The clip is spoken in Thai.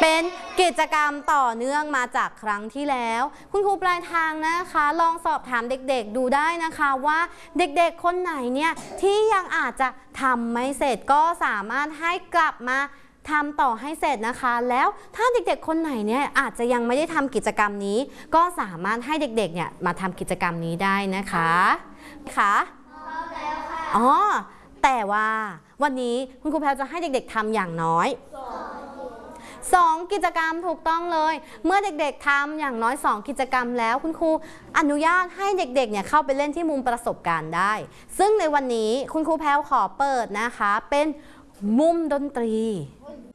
เป็นกิจกรรมต่อเนื่องมาจากครั้งที่แล้วคุณครูปลายทางนะคะลองสอบถามเด็กๆดูได้นะคะว่าเด็กๆคนไหนเนี่ยที่ยังอาจจะทำไม่เสร็จก็สามารถให้กลับมาทำต่อให้เสร็จนะคะแล้วถ้าเด็กๆคนไหนเนี่ยอาจจะยังไม่ได้ทำกิจกรรมนี้ก็สามารถให้เด็กๆเนี่ยมาทำกิจกรรมนี้ได้นะคะค่ะอ๋อแต่ว่าวันนี้คุณครูแพรจะให้เด็กๆทำอย่างน้อย2 กิจกรรมถูกต้องเลยเมื่อเด็กๆทำอย่างน้อย2 กิจกรรมแล้วคุณครูอนุญาตให้เด็กๆเนี่ยเข้าไปเล่นที่มุมประสบการณ์ได้ซึ่งในวันนี้คุณครูแพรขอเปิดนะคะเป็นมุมดนตรี